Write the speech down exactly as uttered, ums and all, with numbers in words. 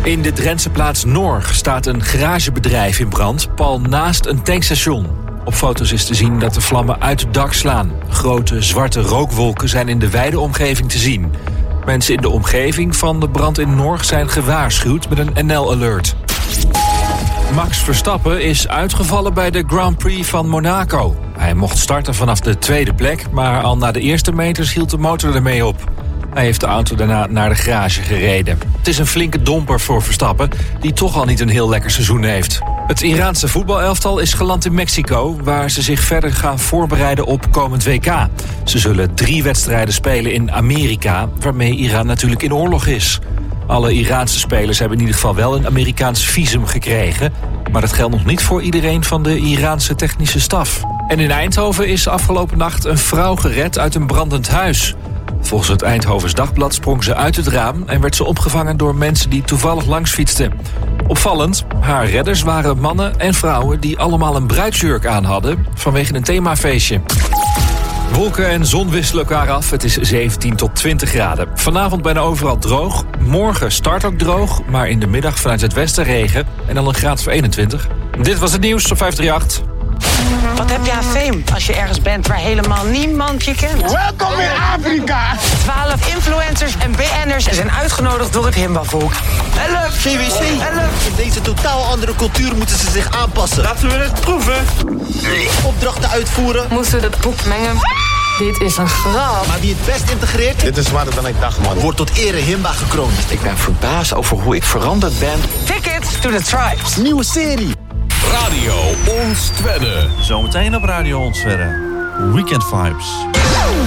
In de Drentse plaats Norg staat een garagebedrijf in brand, pal naast een tankstation. Op foto's is te zien dat de vlammen uit het dak slaan. Grote zwarte rookwolken zijn in de wijde omgeving te zien. Mensen in de omgeving van de brand in Norg zijn gewaarschuwd met een N L-alert. Max Verstappen is uitgevallen bij de Grand Prix van Monaco. Hij mocht starten vanaf de tweede plek, maar al na de eerste meters hield de motor ermee op. Hij heeft de auto daarna naar de garage gereden. Het is een flinke domper voor Verstappen, die toch al niet een heel lekker seizoen heeft. Het Iraanse voetbalelftal is geland in Mexico, waar ze zich verder gaan voorbereiden op komend W K. Ze zullen drie wedstrijden spelen in Amerika, waarmee Iran natuurlijk in oorlog is. Alle Iraanse spelers hebben in ieder geval wel een Amerikaans visum gekregen, maar dat geldt nog niet voor iedereen van de Iraanse technische staf. En in Eindhoven is afgelopen nacht een vrouw gered uit een brandend huis. Volgens het Eindhovens Dagblad sprong ze uit het raam en werd ze opgevangen door mensen die toevallig langs fietsten. Opvallend, haar redders waren mannen en vrouwen die allemaal een bruidsjurk aan hadden vanwege een themafeestje. Wolken en zon wisselen elkaar af. Het is zeventien tot twintig graden. Vanavond bijna overal droog. Morgen start ook droog, maar in de middag vanuit het westen regen en dan een graad of eenentwintig. Dit was het nieuws op vijf drie acht. Wat heb je aan fame als je ergens bent waar helemaal niemand je kent? Welkom in Afrika! Twaalf influencers en B N'ers zijn uitgenodigd door het Himba-volk. Help! G W C! Help! In deze totaal andere cultuur moeten ze zich aanpassen. Laten we het proeven. Opdrachten uitvoeren. Moesten we de poep mengen? Dit is een grap. Maar wie het best integreert, Dit is zwaarder dan ik dacht, man. wordt tot ere Himba gekroond. Ik ben verbaasd over hoe ik veranderd ben. Tickets to the Tribes. Nieuwe serie. Radio Ons Twedde. Zometeen op Radio Ons Twedde. Weekend Vibes.